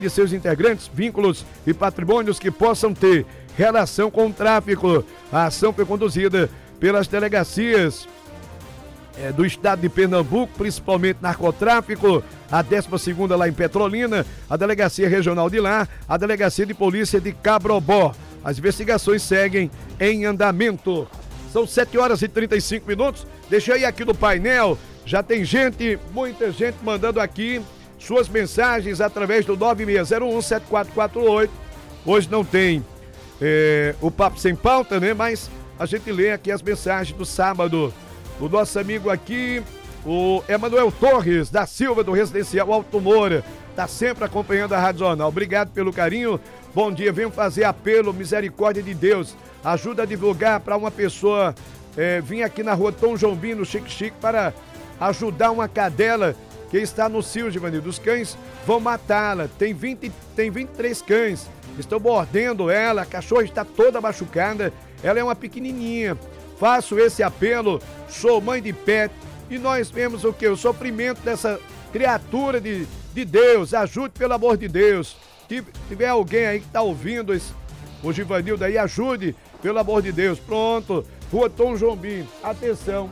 de seus integrantes, vínculos e patrimônios que possam ter relação com o tráfico. A ação foi conduzida pelas delegacias do estado de Pernambuco, principalmente narcotráfico, a 12ª lá em Petrolina, a delegacia regional de lá, a delegacia de polícia de Cabrobó. As investigações seguem em andamento. São 7h35. Deixei aqui no painel, já tem gente, muita gente mandando aqui suas mensagens através do 9601-7448. Hoje não tem o Papo Sem Pauta, né? Mas a gente lê aqui as mensagens do sábado. O nosso amigo aqui, o Emanuel Torres da Silva, do Residencial Alto Moura, tá sempre acompanhando a Rádio Jornal. Obrigado pelo carinho. Bom dia, venho fazer apelo, misericórdia de Deus. Ajuda a divulgar para uma pessoa vir aqui na rua Tom Jobim, no Chique para ajudar uma cadela que está no cio, Givanildo. Os cães vão matá-la. Tem 23 cães. Estão mordendo ela. A cachorra está toda machucada. Ela é uma pequenininha. Faço esse apelo. Sou mãe de pet. E nós vemos o quê? O sofrimento dessa criatura de Deus. Ajude, pelo amor de Deus. Se tiver alguém aí que está ouvindo o Givanildo aí, ajude, pelo amor de Deus. Pronto. Rua Tom Jobim. Atenção.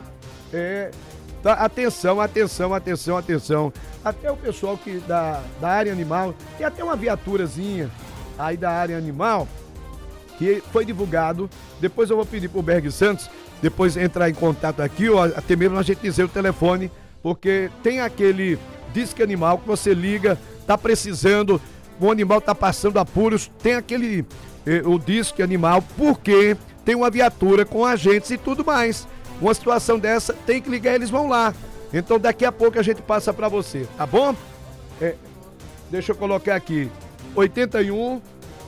Tá, atenção. Até o pessoal da área animal, tem até uma viaturazinha aí da área animal que foi divulgado. Depois eu vou pedir pro Berg Santos depois entrar em contato aqui, ou até mesmo a gente dizer o telefone, porque tem aquele disque animal que você liga, tá precisando, o animal tá passando apuros, tem aquele o disque animal, porque tem uma viatura com agentes e tudo mais. Uma situação dessa, tem que ligar, eles vão lá. Então daqui a pouco a gente passa pra você, tá bom? Deixa eu colocar aqui. 81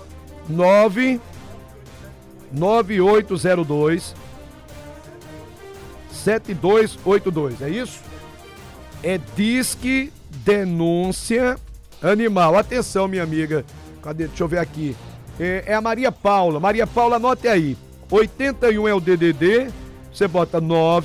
9802 7282, é isso? É Disque Denúncia Animal. Atenção, minha amiga. Cadê? Deixa eu ver aqui. É a Maria Paula. Maria Paula, anote aí. 81 é o DDD. Você bota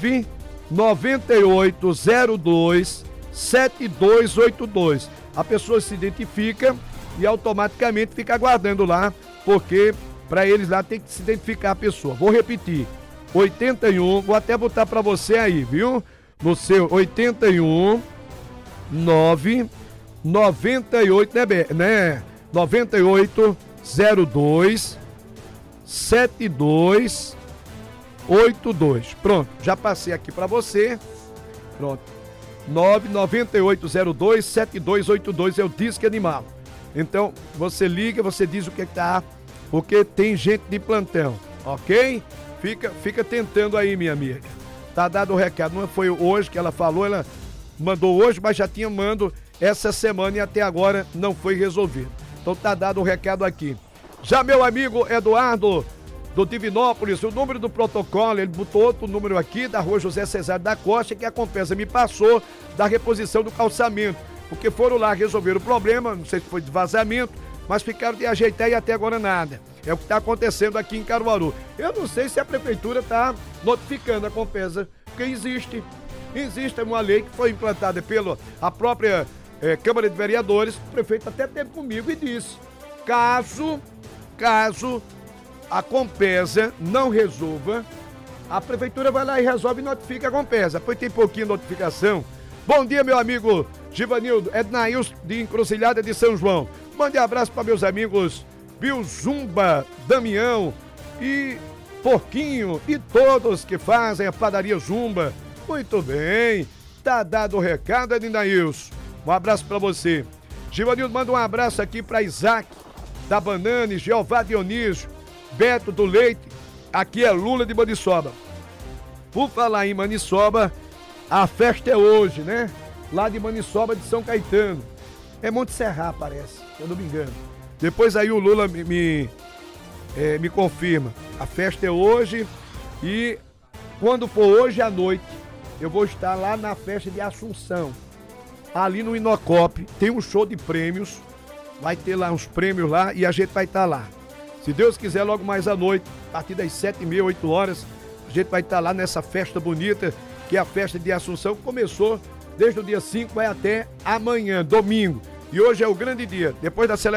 9802 7282. A pessoa se identifica e automaticamente fica aguardando lá, porque para eles lá tem que se identificar a pessoa. Vou repetir. 81, vou até botar para você aí, viu? No seu 81 98, né? 9802 7282. Pronto, já passei aqui para você. Pronto. 99802 7282 é o Disque Animal. Então, você liga, você diz o que tá, porque tem gente de plantão, ok? Fica tentando aí, minha amiga. Tá dado o recado, não foi hoje que ela falou, ela mandou hoje, mas já tinha mandado essa semana e até agora não foi resolvido. Então tá dado o recado aqui. Já meu amigo Eduardo, do Divinópolis, o número do protocolo, ele botou outro número aqui, da rua José Cesário da Costa, que a Compesa me passou da reposição do calçamento, porque foram lá resolver o problema, não sei se foi de vazamento, mas ficaram de ajeitar e até agora nada. É o que está acontecendo aqui em Caruaru. Eu não sei se a prefeitura está notificando a Compesa, porque existe uma lei que foi implantada pela a própria Câmara de Vereadores. O prefeito até teve comigo e disse, caso a Compesa não resolva, a prefeitura vai lá e resolve e notifica a Compesa. Pois tem pouquinho notificação. Bom dia, meu amigo Givanildo, Ednails de Encruzilhada de São João. Mande abraço para meus amigos Bilzumba, Damião e Porquinho e todos que fazem a padaria Zumba. Muito bem, tá dado o recado, Ednails. Um abraço para você. Givanildo, manda um abraço aqui para Isaac da Banane, Jeová Dionísio, Beto do Leite. Aqui é Lula de Maniçoba. Por falar em Maniçoba, a festa é hoje, né? Lá de Maniçoba de São Caetano. É Monte Serra, parece, se eu não me engano. Depois aí o Lula me confirma. A festa é hoje e quando for hoje à noite, eu vou estar lá na festa de Assunção. Ali no Inocop, tem um show de prêmios. Vai ter lá uns prêmios lá e a gente vai estar lá. Se Deus quiser, logo mais à noite, a partir das 7h30, 8 horas, a gente vai estar lá nessa festa bonita, que é a festa de Assunção, que começou desde o dia 5, vai até amanhã, domingo. E hoje é o grande dia. Depois da celebração